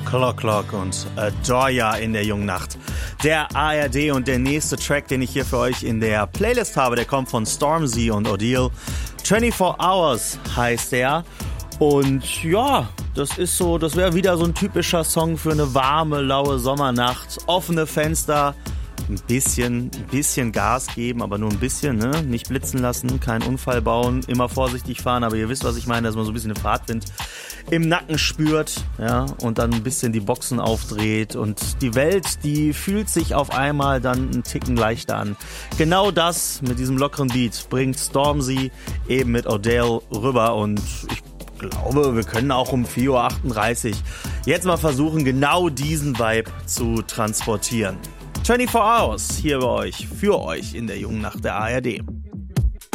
Clock und Adoya in der jungen Nacht der ARD. Und der nächste Track, den ich hier für euch in der Playlist habe, der kommt von Stormzy und Odile. 24 Hours heißt der. Und ja, das wäre wieder so ein typischer Song für eine warme, laue Sommernacht. Offene Fenster, ein bisschen Gas geben, aber nur ein bisschen, ne? Nicht blitzen lassen, keinen Unfall bauen, immer vorsichtig fahren, aber ihr wisst, was ich meine, dass man so ein bisschen den Fahrtwind im Nacken spürt, ja, und dann ein bisschen die Boxen aufdreht und die Welt, die fühlt sich auf einmal dann einen Ticken leichter an. Genau das mit diesem lockeren Beat bringt Stormzy eben mit Odile rüber und ich glaube, wir können auch um 4.38 Uhr jetzt mal versuchen, genau diesen Vibe zu transportieren. 24 Hours hier bei euch, für euch in der jungen Nacht der ARD.